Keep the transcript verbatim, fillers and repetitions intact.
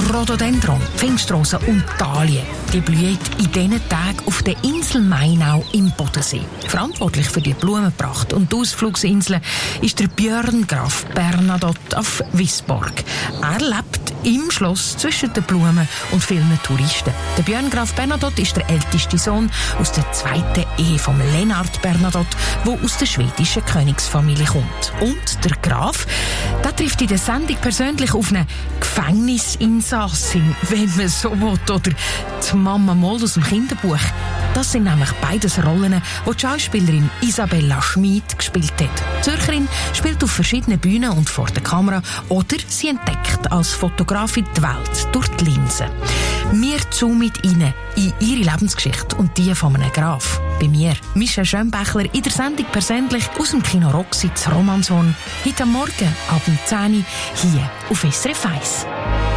Rhododendron, Pfingstrose und Dahlien. Die blühen in diesen Tagen auf der Insel Mainau im Bodensee. Verantwortlich für die Blumenpracht und die Ausflugsinseln ist der Björn Graf Bernadotte auf Wisborg. Er lebt im Schloss zwischen den Blumen und vielen Touristen. Der Björn Graf Bernadotte ist der älteste Sohn aus der zweiten Ehe von Lennart Bernadotte, der aus der schwedischen Königsfamilie kommt. Und der Graf, der trifft in der Sendung persönlich auf eine Gefängnisinsassin, wenn man so will, oder die Mama Moll aus dem Kinderbuch. Das sind nämlich beides Rollen, die die Schauspielerin Isabella Schmid gespielt hat. Die Zürcherin spielt auf verschiedenen Bühnen und vor der Kamera oder sie entdeckt als Fotografin die Welt durch die Linse. Wir zoomen rein in ihre Lebensgeschichte und die von einem Graf. Bei mir, Michelle Schönbächler, in der Sendung persönlich aus dem Kino Roxy zu Romanshorn. Heute am Morgen ab zehn Uhr hier auf S R F eins.